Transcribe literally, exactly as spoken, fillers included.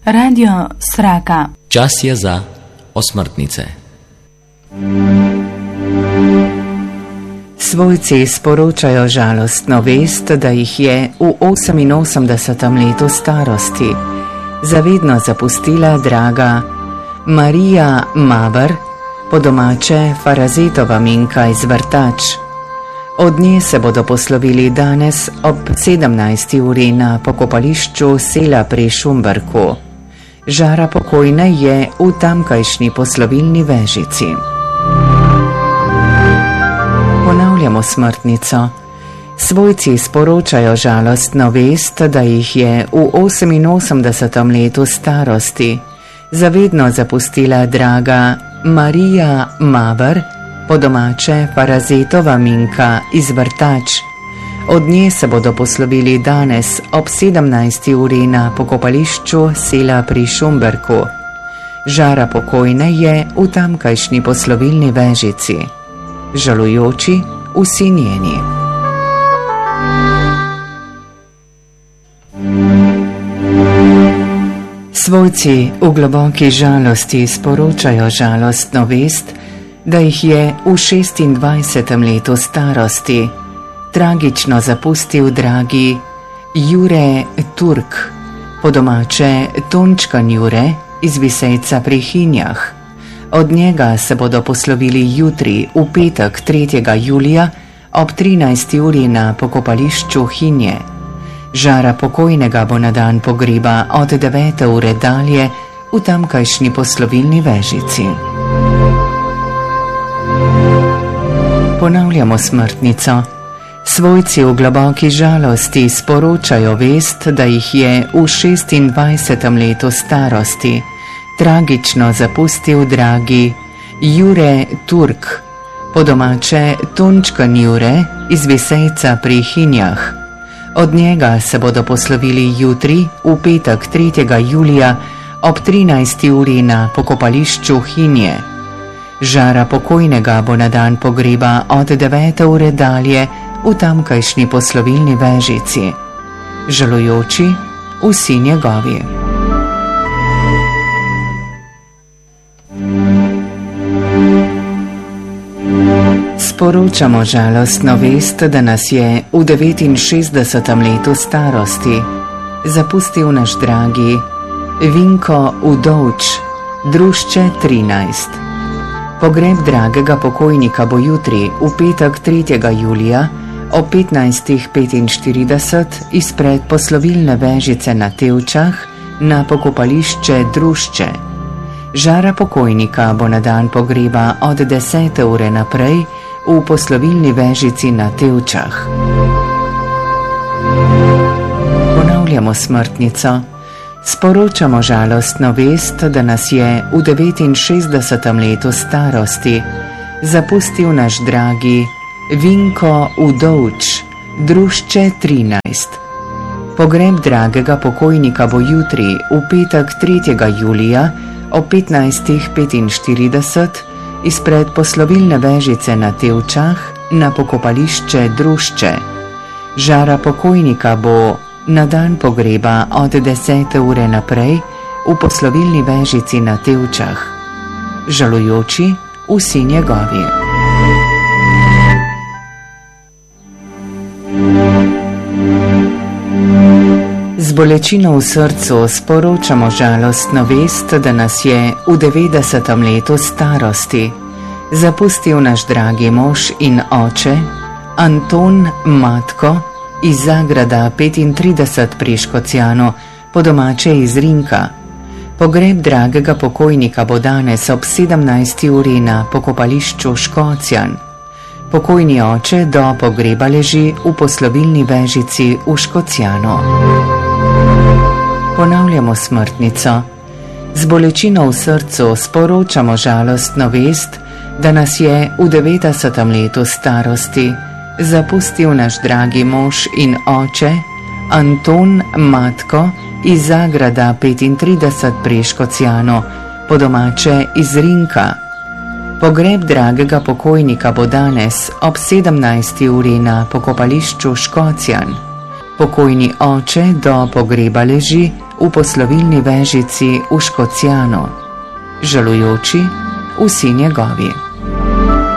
Radio Sraka. Čas je za osmrtnice. Svojci sporočajo žalostno vest, da jih je v oseminosemdesetem letu starosti zavedno zapustila draga Marija Maber, po domače Farazetova Minka iz Vrtač. Od nje se bodo poslovili danes ob sedemnajsti uri na pokopališču sela pri Šumberku. Žara pokojne je v tamkajšnji poslovilni vežici. Ponavljamo smrtnico. Svojci sporočajo žalostno vest, da jih je v oseminosemdesetem letu starosti zavedno zapustila draga Marija Maber, po domače Farazetova Minka iz Vrtač. Od nje se bodo poslovili danes ob sedemnajsti uri na pokopališču sela pri Šumberku. Žara pokojne je v tamkajšnji poslovilni vežici. Žalujoči vsi njeni. Svojci v globoki žalosti sporočajo žalostno vest, da jih je v šestindvajsetem letu starosti tragično zapustil dragi Jure Turk, po domače Tončkan Jure iz Visejca pri Hinjah. Od njega se bodo poslovili jutri, v petek tretjega julija ob trinajsti uri na pokopališču Hinje. Žara pokojnega bo na dan pogreba od devete ure dalje v tamkajšnji poslovilni vežici. Ponavljamo smrtnico. Svojci v globoki žalosti sporočajo vest, da jih je v šestindvajsetem letu starosti tragično zapustil dragi Jure Turk, po domače Tončkan Jure iz Visejca pri Hinjah. Od njega se bodo poslovili jutri, v petek tretjega julija ob trinajsti uri na pokopališču Hinje. Žara pokojnega bo na dan pogreba od devete ure dalje v tamkajšnji poslovilni vežici. Žalujoči vsi njegovi. Sporočamo žalostno vest, da nas je v devetinšestdesetem letu starosti zapustil naš dragi Vinko Udovč, drušče trinajst. Pogreb dragega pokojnika bo jutri, v petek tretjega julija ob petnajstih petinštirideset izpred poslovilne vežice na Tevčah na pokopališče Drušče. Žara pokojnika bo na dan pogreba od desete ure naprej v poslovilni vežici na Tevčah. Ponavljamo smrtnico. Sporočamo žalostno vest, da nas je v devetinšestdesetem letu starosti zapustil naš dragi Vinko Udovč, drušče trinajst. Pogreb dragega pokojnika bo jutri, v petek tretjega julija ob petnajstih petinštirideset izpred poslovilne vežice na Tevčah na pokopališče Drušče. Žara pokojnika bo na dan pogreba od desete ure naprej v poslovilni vežici na Tevčah. Žalujoči vsi njegovi. Z bolečino v srcu sporočamo žalostno vest, da nas je v devetdesetem letu starosti zapustil naš dragi mož in oče Anton Matko iz Zagrada petintrideset pri Škocjanu, po domače iz Rinka. Pogreb dragega pokojnika bo danes ob sedemnajsti uri na pokopališču Škocjan. Pokojni oče do pogreba leži v poslovilni vežici v Škocjanu. Ponavljamo smrtnico. Z bolečino v srcu sporočamo žalostno vest, da nas je v devetdesetem letu starosti zapustil naš dragi mož in oče Anton Matko iz Zagrada petintrideset pri Škocjanu, po domače iz Rinka. Pogreb dragega pokojnika bo danes ob sedemnajsti uri na pokopališču Škocjan. Pokojni oče do pogreba leži v v poslovilni vežici v Škocjanu, žalujoči vsi njegovi.